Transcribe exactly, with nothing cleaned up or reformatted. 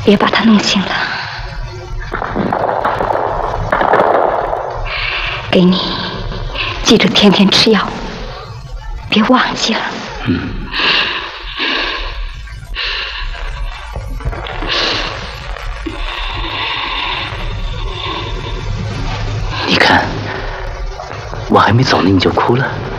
别把他弄醒了。给你，记住天天吃药，别忘记了。 嗯。你看，我还没走呢，你就哭了。